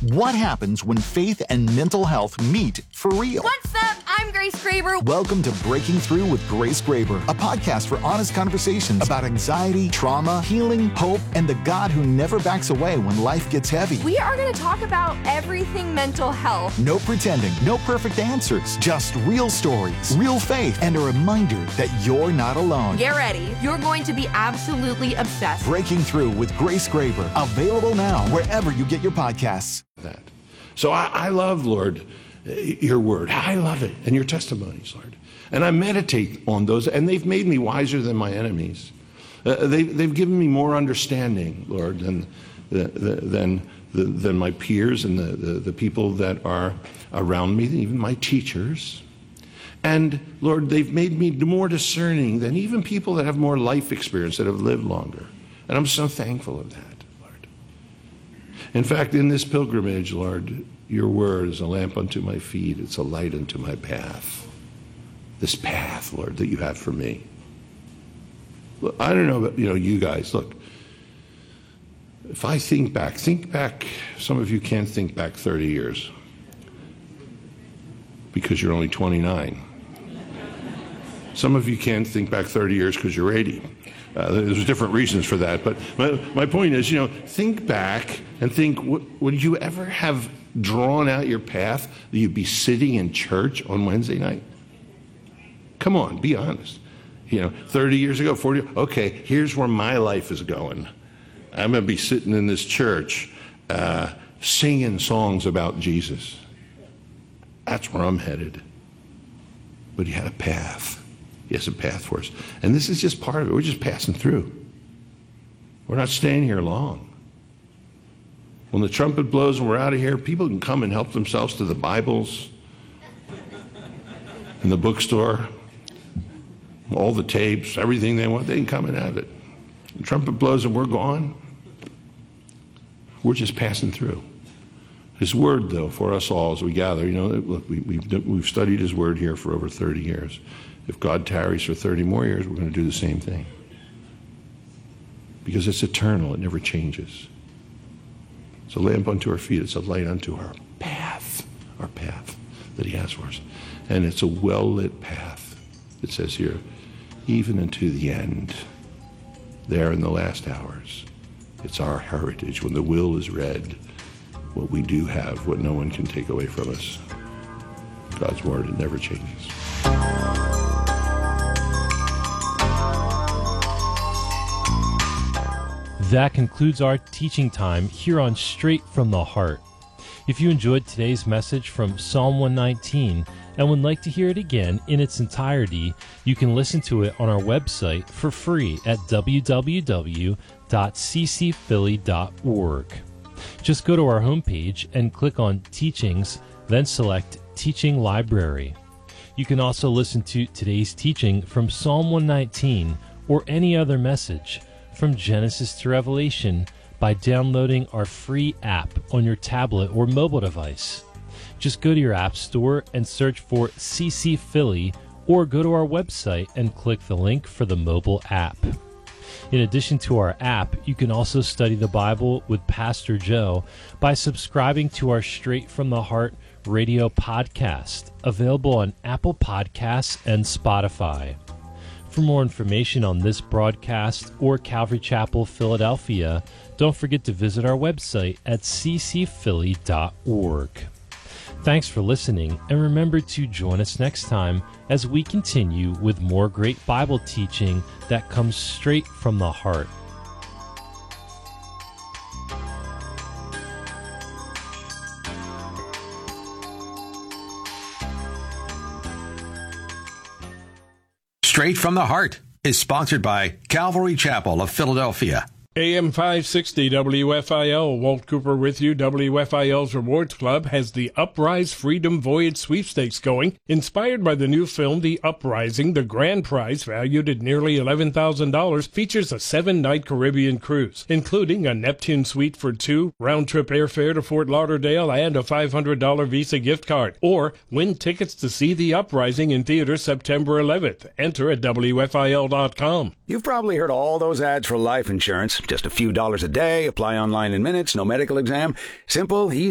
What happens when faith and mental health meet for real? What's up? I'm Grace Graber. Welcome to Breaking Through with Grace Graber, a podcast for honest conversations about anxiety, trauma, healing, hope, and the God who never backs away when life gets heavy. We are going to talk about everything mental health. No pretending, no perfect answers, just real stories, real faith, and a reminder that you're not alone. Get ready. You're going to be absolutely obsessed. Breaking Through with Grace Graber, available now wherever you get your podcasts. So I love, Lord, your word. I love it. And your testimonies, Lord. And I meditate on those, and they've made me wiser than my enemies. They've given me more understanding, Lord, than my peers and the people that are around me, even my teachers. And, Lord, they've made me more discerning than even people that have more life experience, that have lived longer. And I'm so thankful of that, Lord. In fact, in this pilgrimage, Lord, your word is a lamp unto my feet. It's a light unto my path. This path, Lord, that you have for me. Look, I don't know about, you guys, look. If I think back, some of you can't think back 30 years because you're only 29. Some of you can't think back 30 years because you're 80. There's different reasons for that. But my point is, think back and think, would you ever have drawn out your path that you'd be sitting in church on Wednesday night? Come on, be honest. 30 years ago, 40, okay, here's where my life is going. I'm going to be sitting in this church singing songs about Jesus. That's where I'm headed. But he had a path. He has a path for us. And this is just part of it. We're just passing through. We're not staying here long. When the trumpet blows and we're out of here, people can come and help themselves to the Bibles in the bookstore, all the tapes, everything they want. They can come and have it. The trumpet blows and we're gone. We're just passing through. His word, though, for us all as we gather, look, we've studied his word here for over 30 years. If God tarries for 30 more years, we're going to do the same thing. Because it's eternal. It never changes. It's a lamp unto our feet. It's a light unto our path that he has for us. And it's a well-lit path. It says here, even unto the end, there in the last hours. It's our heritage. When the will is read, what we do have, what no one can take away from us. God's word, it never changes. That concludes our teaching time here on Straight from the Heart. If you enjoyed today's message from Psalm 119 and would like to hear it again in its entirety, you can listen to it on our website for free at www.ccphilly.org. Just go to our homepage and click on Teachings, then select Teaching Library. You can also listen to today's teaching from Psalm 119 or any other message from Genesis to Revelation by downloading our free app on your tablet or mobile device. Just go to your app store and search for CC Philly, or go to our website and click the link for the mobile app. In addition to our app, you can also study the Bible with Pastor Joe by subscribing to our Straight from the Heart radio podcast, available on Apple Podcasts and Spotify. For more information on this broadcast or Calvary Chapel, Philadelphia, don't forget to visit our website at ccphilly.org. Thanks for listening, and remember to join us next time as we continue with more great Bible teaching that comes straight from the heart. Straight from the Heart is sponsored by Calvary Chapel of Philadelphia. AM 560 WFIL, Walt Cooper with you. WFIL's Rewards Club has the Uprise Freedom Voyage Sweepstakes going. Inspired by the new film, The Uprising, the grand prize, valued at nearly $11,000, features a 7-night Caribbean cruise, including a Neptune suite for 2, round-trip airfare to Fort Lauderdale, and a $500 Visa gift card. Or win tickets to see The Uprising in theaters September 11th. Enter at WFIL.com. You've probably heard all those ads for life insurance. Just a few dollars a day, apply online in minutes, no medical exam. Simple, easy.